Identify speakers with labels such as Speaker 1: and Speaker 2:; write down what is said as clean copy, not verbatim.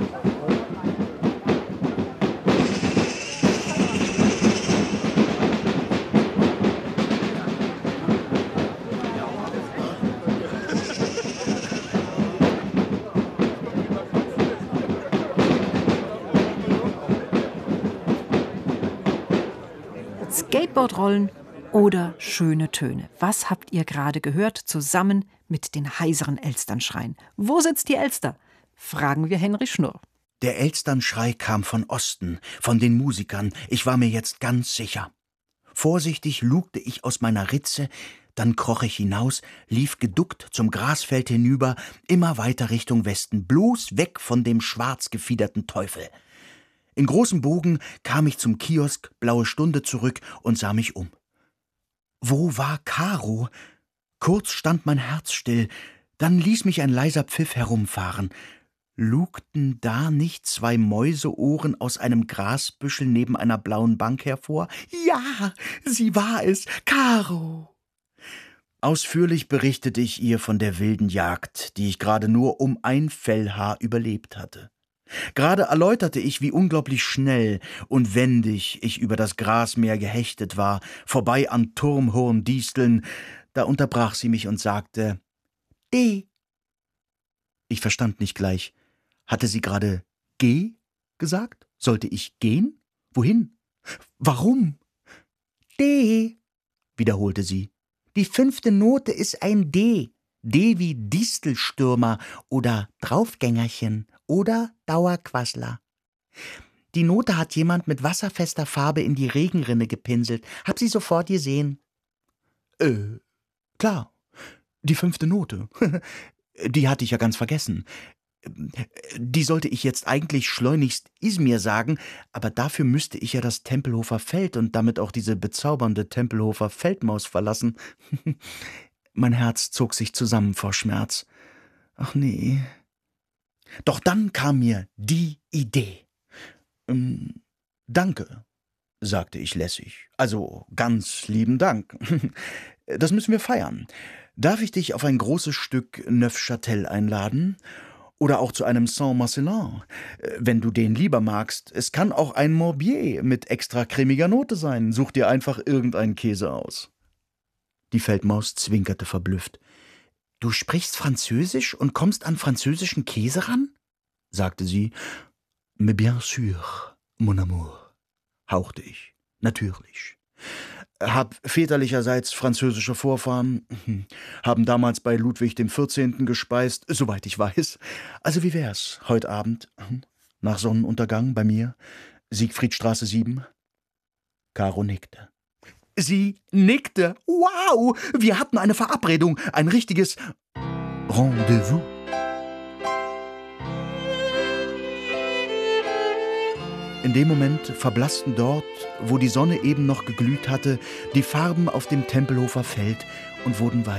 Speaker 1: Skateboardrollen oder schöne Töne. Was habt ihr gerade gehört, zusammen mit den heiseren Elsternschreien? Wo sitzt die Elster? Fragen wir Henry Schnurr.
Speaker 2: Der Elsternschrei kam von Osten, von den Musikern. Ich war mir jetzt ganz sicher. Vorsichtig lugte ich aus meiner Ritze, dann kroch ich hinaus, lief geduckt zum Grasfeld hinüber, immer weiter Richtung Westen, bloß weg von dem schwarz gefiederten Teufel. In großem Bogen kam ich zum Kiosk Blaue Stunde zurück und sah mich um. Wo war Karo? Kurz stand mein Herz still, dann ließ mich ein leiser Pfiff herumfahren. Lugten da nicht zwei Mäuseohren aus einem Grasbüschel neben einer blauen Bank hervor? Ja, sie war es, Karo! Ausführlich berichtete ich ihr von der wilden Jagd, die ich gerade nur um ein Fellhaar überlebt hatte. Gerade erläuterte ich, wie unglaublich schnell und wendig ich über das Grasmeer gehechtet war, vorbei an Turmhorndisteln. Da unterbrach sie mich und sagte, »D«. Ich verstand nicht gleich. Hatte sie gerade »Geh« gesagt? Sollte ich gehen? Wohin? Warum? »D«, wiederholte sie. Die 5. Note ist ein D. D wie Distelstürmer oder Draufgängerchen oder Dauerquassler. Die Note hat jemand mit wasserfester Farbe in die Regenrinne gepinselt. Hab sie sofort gesehen. Klar. Die 5. Note. Die hatte ich ja ganz vergessen. Die sollte ich jetzt eigentlich schleunigst Izmir sagen, aber dafür müsste ich ja das Tempelhofer Feld und damit auch diese bezaubernde Tempelhofer Feldmaus verlassen. Mein Herz zog sich zusammen vor Schmerz. Ach nee. Doch dann kam mir die Idee. Danke, sagte ich lässig. Also ganz lieben Dank. Das müssen wir feiern. Darf ich dich auf ein großes Stück Neufchâtel einladen? Oder auch zu einem Saint-Marcellin, wenn du den lieber magst. Es kann auch ein Morbier mit extra cremiger Note sein. Such dir einfach irgendeinen Käse aus. Die Feldmaus zwinkerte verblüfft. »Du sprichst Französisch und kommst an französischen Käse ran?« sagte sie. »Mais bien sûr, mon amour«, hauchte ich. »Natürlich. Hab väterlicherseits französische Vorfahren, haben damals bei Ludwig dem 14. gespeist, soweit ich weiß. Also wie wär's, heute Abend, nach Sonnenuntergang bei mir, Siegfriedstraße 7? Karo nickte. Sie nickte. Wow, wir hatten eine Verabredung, ein richtiges Rendezvous. In dem Moment verblassten dort, wo die Sonne eben noch geglüht hatte, die Farben auf dem Tempelhofer Feld und wurden weiß.